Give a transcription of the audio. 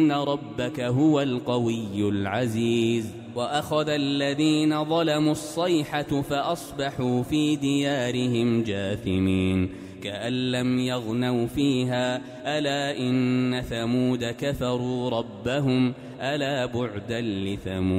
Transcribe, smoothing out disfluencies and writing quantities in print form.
ربك هو القوي العزيز وأخذ الذين ظلموا الصيحة فأصبحوا في ديارهم جاثمين كأن لم يغنوا فيها ألا إن ثمود كفروا ربهم ألا بعدا لثمود.